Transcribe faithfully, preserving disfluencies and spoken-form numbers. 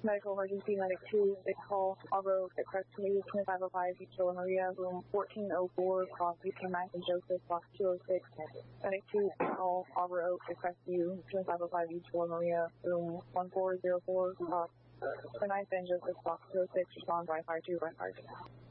Medical emergency, medic two, they call Arbor at Crest Committee, twenty-five oh five, East Villa Maria, room fourteen oh four, cross U K Max and Joseph, box two oh six. Medic two, call Arbor Oak at Crest View, twenty-five oh five, East Villa Maria, room one four oh four, cross the ninth and Joseph, box two oh six, respond by fire two, by fire two.